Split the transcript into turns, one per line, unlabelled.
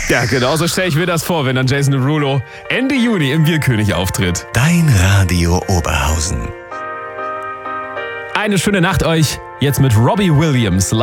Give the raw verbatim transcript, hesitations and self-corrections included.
Ja, genau so stelle ich mir das vor, wenn dann Jason Derulo Ende Juni im Bierkönig auftritt.
Dein Radio Oberhausen.
Eine schöne Nacht euch, jetzt mit Robbie Williams.